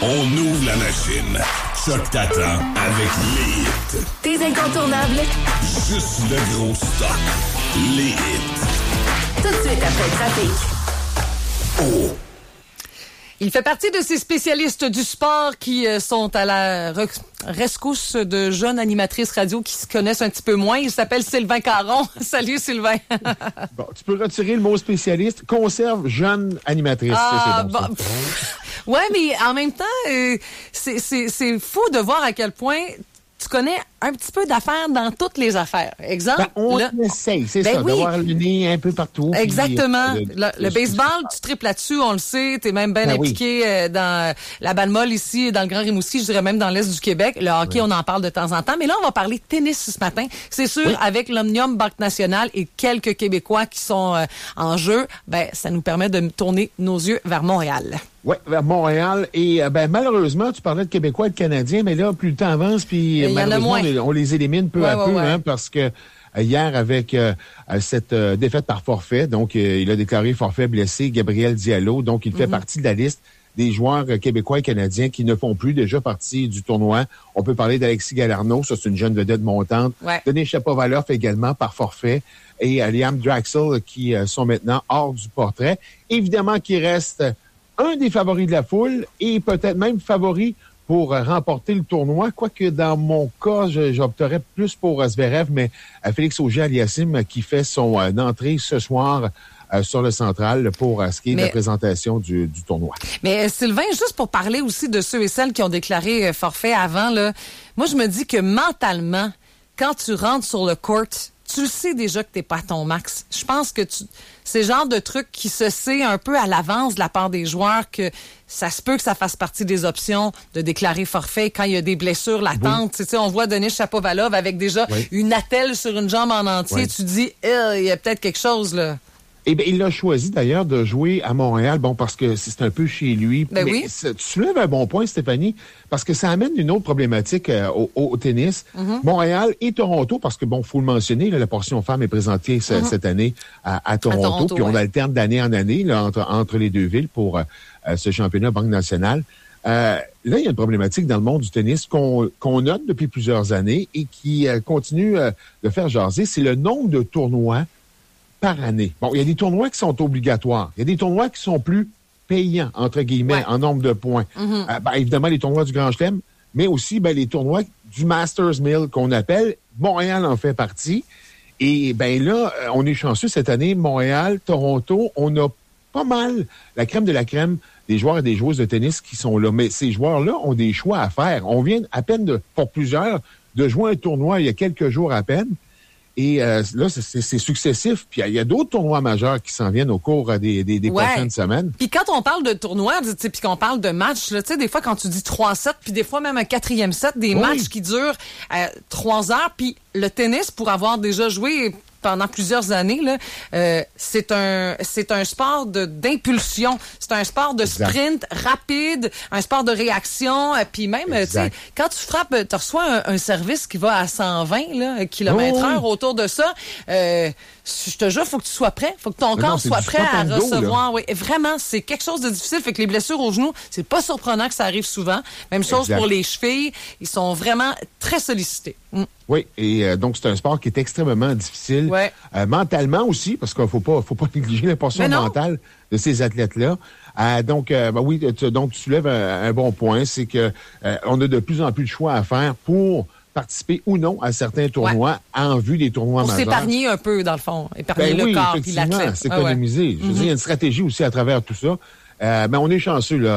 On ouvre la machine. Choc t'attend avec les hits. Tes incontournables. Juste le gros stock. Les hits. Tout de suite après le trafic. Oh! Il fait partie de ces spécialistes du sport qui sont à la rescousse de jeunes animatrices radio qui se connaissent un petit peu moins. Il s'appelle Sylvain Caron. Salut Sylvain. Bon, tu peux retirer le mot spécialiste. Conserve jeune animatrice. Ah, c'est bon, bon, ouais, mais en même temps, c'est fou de voir à quel point tu connais un petit peu d'affaires dans toutes les affaires. Exemple, on essaye, c'est ça, d'avoir le nez un peu partout. Exactement. Puis, le baseball, tu triples là-dessus, on le sait. T'es même bien impliqué dans la balle molle ici, dans le Grand Rimouski, je dirais même dans l'Est du Québec. Le hockey, on en parle de temps en temps. Mais là, on va parler tennis ce matin. C'est sûr, avec l'Omnium Banque Nationale et quelques Québécois qui sont en jeu, ben ça nous permet de tourner nos yeux vers Montréal. Oui, vers Montréal. Et malheureusement, tu parlais de Québécois et de Canadiens, mais là, plus le temps avance, puis malheureusement, on les élimine peu à peu, hein, parce que hier, avec cette défaite par forfait, donc il a déclaré forfait blessé Gabriel Diallo, donc il fait partie de la liste des joueurs québécois et canadiens qui ne font plus déjà partie du tournoi. On peut parler d'Alexis Galarneau, ça c'est une jeune vedette montante. Denis Shapovalov également par forfait. Et Liam Draxl qui sont maintenant hors du portrait. Évidemment qu'il reste un des favoris de la foule et peut-être même favori pour remporter le tournoi, quoique dans mon cas, j'opterais plus pour Zverev, mais Félix Auger-Aliassime qui fait son entrée ce soir sur le central pour ce qui est de la présentation du tournoi. Mais Sylvain, juste pour parler aussi de ceux et celles qui ont déclaré forfait avant, là, moi je me dis que mentalement, quand tu rentres sur le court, tu le sais déjà que t'es pas à ton max. Je pense que c'est le genre de truc qui se sait un peu à l'avance de la part des joueurs que ça se peut que ça fasse partie des options de déclarer forfait quand il y a des blessures latentes. Tu sais, on voit Denis Shapovalov avec déjà une attelle sur une jambe en entier. Tu dis, il y a peut-être quelque chose, là. Eh bien, il a choisi d'ailleurs de jouer à Montréal, bon, parce que c'est un peu chez lui. Ben mais tu soulèves un bon point, Stéphanie, parce que ça amène une autre problématique au tennis. Montréal et Toronto, parce que, bon, faut le mentionner, là, la portion femmes est présentée cette année à Toronto, puis on alterne d'année en année là, entre les deux villes pour ce championnat Banque Nationale. Là, il y a une problématique dans le monde du tennis qu'on note depuis plusieurs années et qui continue de faire jaser, c'est le nombre de tournois par année. Bon, il y a des tournois qui sont obligatoires. Il y a des tournois qui sont plus payants, entre guillemets, en nombre de points. Évidemment, les tournois du Grand Chelem, mais aussi les tournois du Masters 1000 qu'on appelle. Montréal en fait partie. Et là, on est chanceux cette année. Montréal, Toronto, on a pas mal la crème de la crème des joueurs et des joueuses de tennis qui sont là. Mais ces joueurs-là ont des choix à faire. On vient à peine, pour plusieurs, de jouer un tournoi il y a quelques jours à peine. Et là, c'est successif. Puis il y a d'autres tournois majeurs qui s'en viennent au cours des prochaines semaines. Puis quand on parle de tournois, puis qu'on parle de matchs, tu sais, des fois quand tu dis 3-7, puis des fois même un 4e set, des matchs qui durent 3 heures, puis le tennis, pour avoir déjà joué pendant plusieurs années, là, c'est un sport d'impulsion. C'est un sport de sprint rapide, un sport de réaction. Puis même, tu sais, quand tu frappes, tu reçois un service qui va à 120 km/h autour de ça. Je te jure, faut que tu sois prêt. Faut que ton corps soit prêt à recevoir. Oui, vraiment, c'est quelque chose de difficile. Fait que les blessures aux genoux, c'est pas surprenant que ça arrive souvent. Même chose pour les chevilles. Ils sont vraiment très sollicités. Oui, et donc c'est un sport qui est extrêmement difficile. Mentalement aussi, parce qu'il faut pas négliger la portion mentale de ces athlètes-là. Donc tu soulèves un bon point, c'est que on a de plus en plus de choix à faire pour participer ou non à certains tournois en vue des tournois majeurs. Pour s'épargner un peu, dans le fond. Épargner le corps puis l'athlète. C'est économiser. Je veux dire, il y a une stratégie aussi à travers tout ça. Mais on est chanceux, là.